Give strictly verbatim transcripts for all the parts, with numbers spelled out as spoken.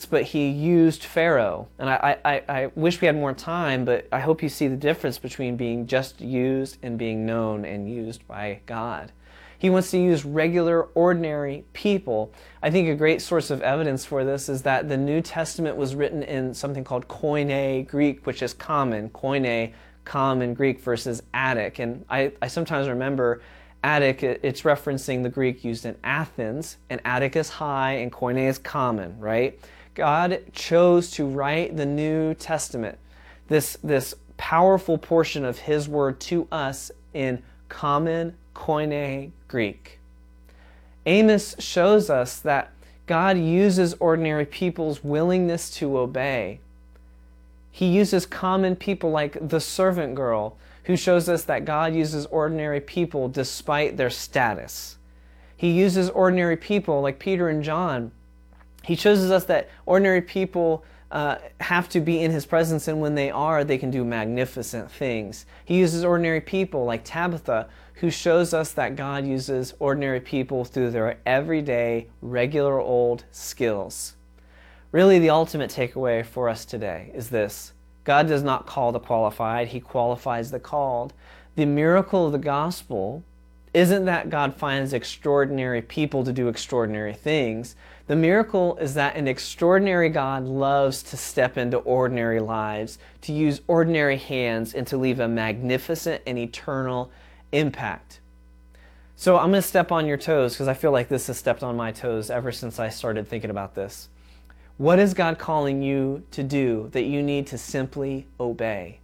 words, but he used Pharaoh. And I, I, I wish we had more time, but I hope you see the difference between being just used and being known and used by God. He wants to use regular, ordinary people. I think a great source of evidence for this is that the New Testament was written in something called Koine Greek, which is common. Koine, common Greek versus Attic. And I, I sometimes remember Attic, it's referencing the Greek used in Athens, and Attic is high and Koine is common, right? God chose to write the New Testament, this, this powerful portion of His Word to us in common Koine Greek. Amos shows us that God uses ordinary people's willingness to obey. He uses common people like the servant girl, who shows us that God uses ordinary people despite their status. He uses ordinary people like Peter and John. He shows us that ordinary people uh, have to be in His presence, and when they are, they can do magnificent things. He uses ordinary people like Tabitha, who shows us that God uses ordinary people through their everyday, regular old skills. Really, the ultimate takeaway for us today is this: God does not call the qualified, He qualifies the called. The miracle of the gospel isn't that God finds extraordinary people to do extraordinary things. The miracle is that an extraordinary God loves to step into ordinary lives, to use ordinary hands, and to leave a magnificent and eternal impact. So I'm going to step on your toes, because I feel like this has stepped on my toes ever since I started thinking about this. What is God calling you to do that you need to simply obey?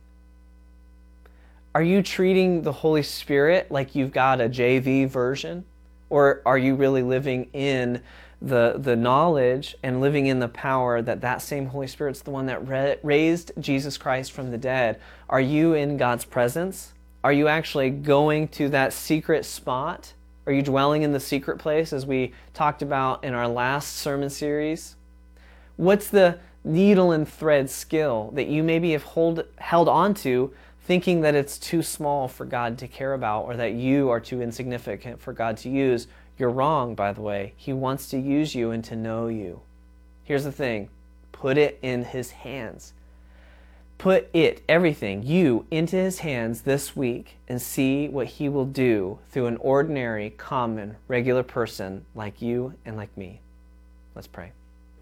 Are you treating the Holy Spirit like you've got a J V version? Or are you really living in the, the knowledge and living in the power that that same Holy Spirit's the one that ra- raised Jesus Christ from the dead? Are you in God's presence? Are you actually going to that secret spot? Are you dwelling in the secret place, as we talked about in our last sermon series? What's the needle and thread skill that you maybe have hold, held on to, thinking that it's too small for God to care about, or that you are too insignificant for God to use? You're wrong, by the way. He wants to use you and to know you. Here's the thing. Put it in His hands. Put it, everything, you, into His hands this week, and see what He will do through an ordinary, common, regular person like you and like me. Let's pray.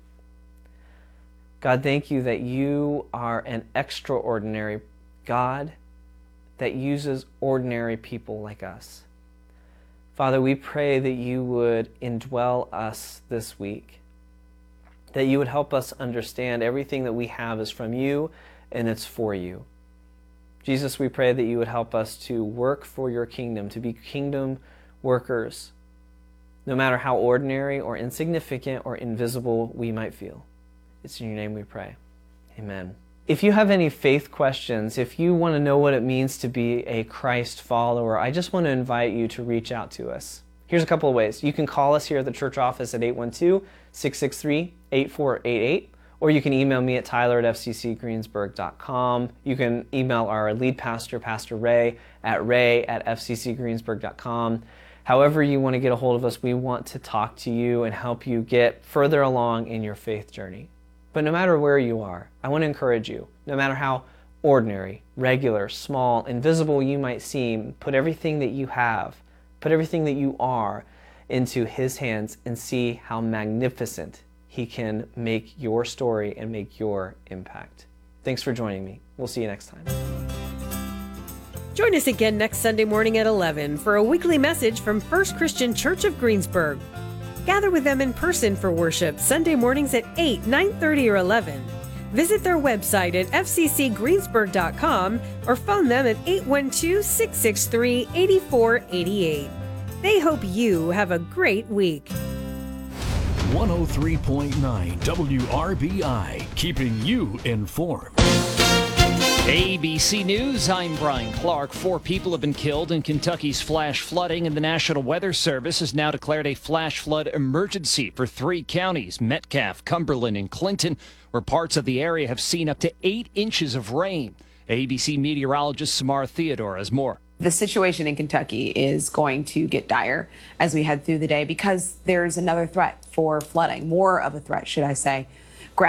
God, thank you that you are an extraordinary God that uses ordinary people like us. Father, we pray that you would indwell us this week, that you would help us understand everything that we have is from you and it's for you. Jesus, we pray that you would help us to work for your kingdom, to be kingdom workers, no matter how ordinary or insignificant or invisible we might feel. It's in your name we pray. Amen. If you have any faith questions, if you want to know what it means to be a Christ follower, I just want to invite you to reach out to us. Here's a couple of ways. You can call us here at the church office at eight one two, six six three, eight four eight eight, or you can email me at tyler at f c c greensburg dot com. You can email our lead pastor, Pastor Ray, at ray at f c c greensburg dot com. However you want to get a hold of us, we want to talk to you and help you get further along in your faith journey. But no matter where you are, I want to encourage you, no matter how ordinary, regular, small, invisible you might seem, put everything that you have, put everything that you are into His hands and see how magnificent He can make your story and make your impact. Thanks for joining me. We'll see you next time. Join us again next Sunday morning at eleven for a weekly message from First Christian Church of Greensburg. Gather with them in person for worship Sunday mornings at eight, nine thirty, or eleven. Visit their website at f c c greensburg dot com or phone them at eight one two, six six three, eight four eight eight. They hope you have a great week. one oh three point nine W R B I, keeping you informed. A B C News, I'm Brian Clark. Four people have been killed in Kentucky's flash flooding, and the National Weather Service has now declared a flash flood emergency for three counties, Metcalfe, Cumberland, and Clinton, where parts of the area have seen up to eight inches of rain. A B C meteorologist Samara Theodore has more. The situation in Kentucky is going to get dire as we head through the day because there's another threat for flooding, more of a threat, should I say.